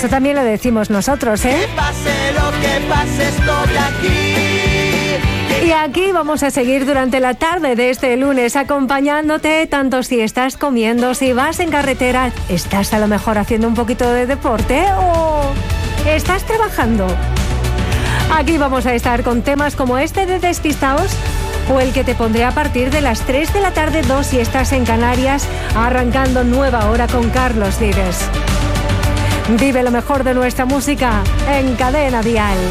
Eso también lo decimos nosotros, ¿eh? Que pase lo que pase, estoy aquí. Y aquí vamos a seguir durante la tarde de este lunes acompañándote, tanto si estás comiendo, si vas en carretera, estás a lo mejor haciendo un poquito de deporte o estás trabajando. Aquí vamos a estar con temas como este de Despistaos o el que te pondré a partir de las 3 de la tarde, 2 si estás en Canarias, arrancando nueva hora con Carlos Vives. Vive lo mejor de nuestra música en Cadena Dial.